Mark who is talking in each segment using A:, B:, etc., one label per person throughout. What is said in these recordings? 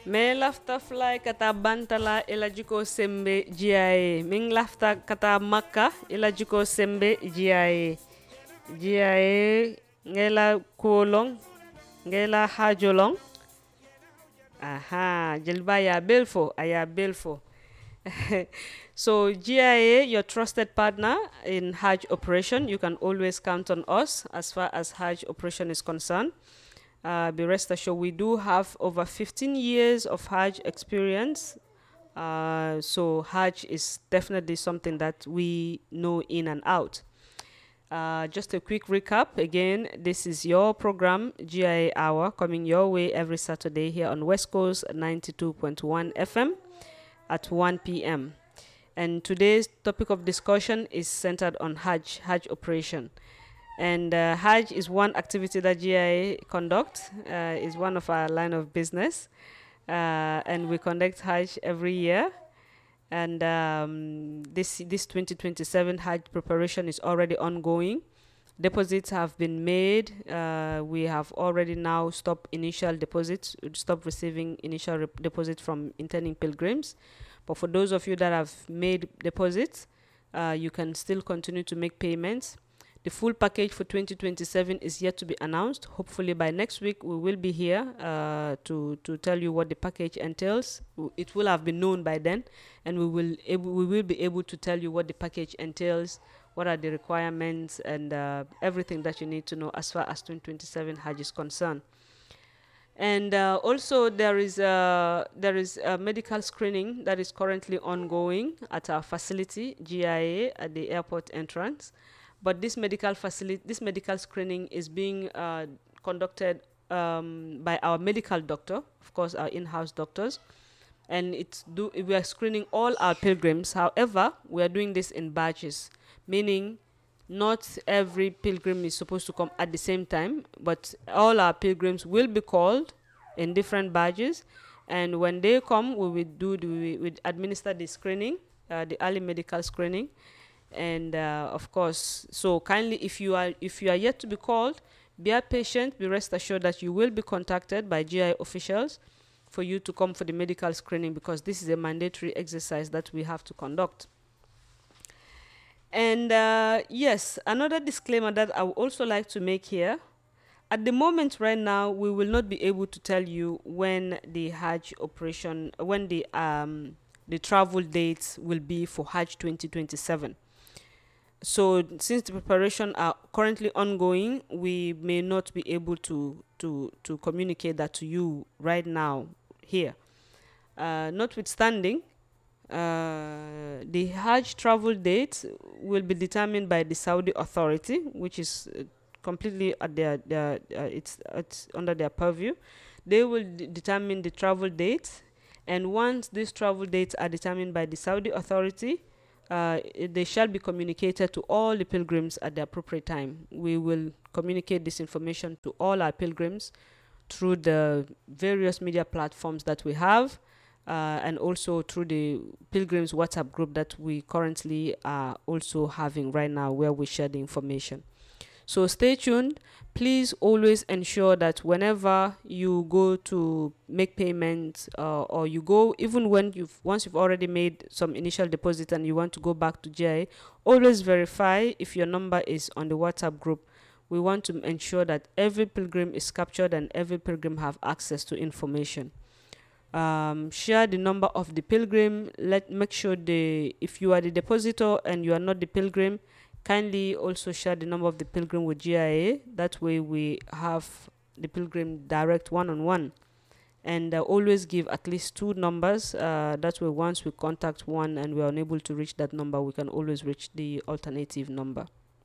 A: Me lafta fly kata bantala ila jiko sembe GIA. Ming lafta kata Makka ila jiko sembe GIA. GIA ngela kolong ngela hajolong. Aha, jelba ya belfo, aya belfo. So GIA, your trusted partner in Hajj operation, you can always count on us as far as Hajj operation is concerned. Be rest assured, we do have over 15 years of Hajj experience. So Hajj is definitely something that we know in and out. Just a quick recap. Again, this is your program, GIA Hour, coming your way every Saturday here on West Coast 92.1 FM at 1 p.m. And today's topic of discussion is centered on Hajj operation. And Hajj is one activity that GIA conducts, is one of our line of business. And we conduct Hajj every year. And this 2027 Hajj preparation is already ongoing. Deposits have been made. We have already now stopped initial deposits, stopped receiving initial deposits from intending pilgrims. But for those of you that have made deposits, you can still continue to make payments. The full package for 2027 is yet to be announced. Hopefully by next week we will be here to tell you what the package entails. It will have been known by then, and we will be able to tell you what the package entails, what are the requirements, and everything that you need to know as far as 2027 Hajj is concerned. And also there is a medical screening that is currently ongoing at our facility, GIA, at the airport entrance. But this medical screening is being conducted by our medical doctor, of course, our in-house doctors, and we are screening all our pilgrims. However, we are doing this in batches, meaning not every pilgrim is supposed to come at the same time, but all our pilgrims will be called in different batches, and when they come, we will administer the screening, the early medical screening. And of course, so kindly, if you are yet to be called, be patient. Be rest assured that you will be contacted by GI officials for you to come for the medical screening, because this is a mandatory exercise that we have to conduct. And yes, another disclaimer that I would also like to make here. At the moment right now, we will not be able to tell you when the Hajj operation, when the travel dates will be for Hajj 2027. So since the preparation are currently ongoing, we may not be able to communicate that to you right now here. Notwithstanding, the Hajj travel date will be determined by the Saudi authority, which is completely at it's under their purview. They will determine the travel dates, and once these travel dates are determined by the Saudi authority, they shall be communicated to all the pilgrims at the appropriate time. We will communicate this information to all our pilgrims through the various media platforms that we have, and also through the pilgrims WhatsApp group that we currently are also having right now, where we share the information. So stay tuned. Please always ensure that whenever you go to make payments, or you go, even when once you've already made some initial deposit and you want to go back to GIA, always verify if your number is on the WhatsApp group. We want to ensure that every pilgrim is captured and every pilgrim have access to information. Share the number of the pilgrim. Make sure if you are the depositor and you are not the pilgrim, kindly also share the number of the pilgrim with GIA. That way we have the pilgrim direct one-on-one. And always give at least 2 numbers. That way once we contact one and we are unable to reach that number, we can always reach the alternative number.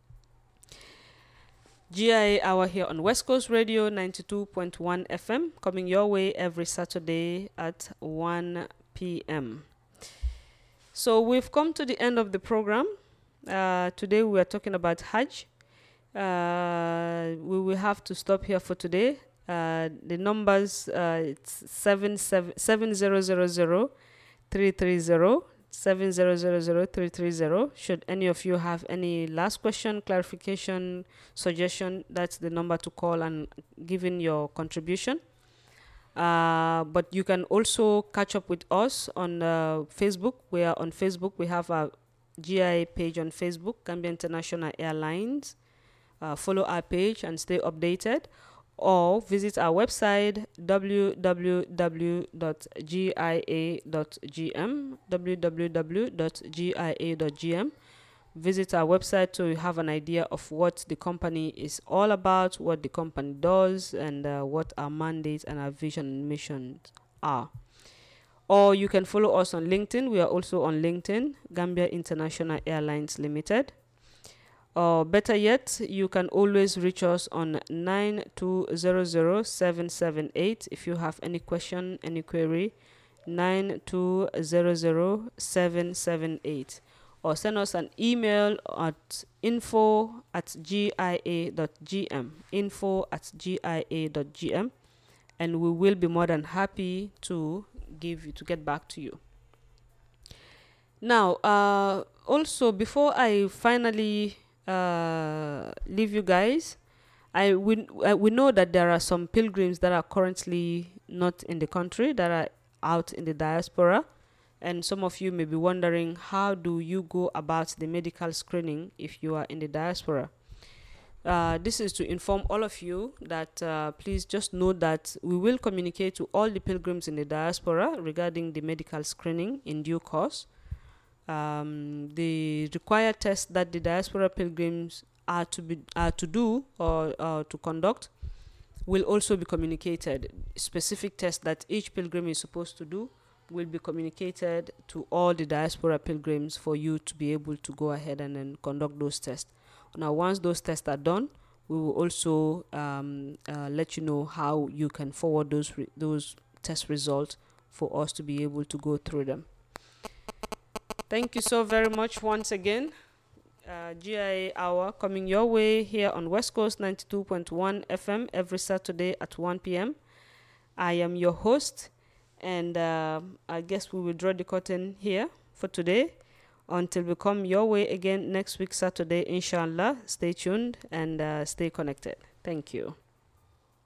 A: GIA Hour here on West Coast Radio 92.1 FM, coming your way every Saturday at 1 p.m. So we've come to the end of the program. Today we are talking about Hajj. We will have to stop here for today. The numbers, it's 7000 330 7000 Should any of you have any last question, clarification, suggestion, that's the number to call and give in your contribution. But you can also catch up with us on Facebook. We are on Facebook. We have a GIA page on Facebook, Gambia International Airlines. Follow our page and stay updated, or visit our website www.gia.gm, www.gia.gm. Visit our website so you have an idea of what the company is all about, what the company does, and what our mandates and our vision and missions are. Or you can follow us on LinkedIn. We are also on LinkedIn, Gambia International Airlines Limited. Or better yet, you can always reach us on 9200778 if you have any question, any query. 9200778, or send us an email at info@gia.gm, info@gia.gm, and we will be more than happy to get back to you. Now, also before I finally leave you guys, we know that there are some pilgrims that are currently not in the country, that are out in the diaspora, and some of you may be wondering, how do you go about the medical screening if you are in the diaspora? This is to inform all of you that please just know that we will communicate to all the pilgrims in the diaspora regarding the medical screening in due course. The required tests that the diaspora pilgrims are to do or to conduct will also be communicated. Specific tests that each pilgrim is supposed to do will be communicated to all the diaspora pilgrims for you to be able to go ahead and then conduct those tests. Now, once those tests are done, we will also let you know how you can forward those test results for us to be able to go through them. Thank you so very much once again. GIA Hour coming your way here on West Coast 92.1 FM every Saturday at 1 p.m. I am your host, and I guess we will draw the curtain here for today until we come your way again next week Saturday, inshallah. Stay tuned and stay connected. Thank you.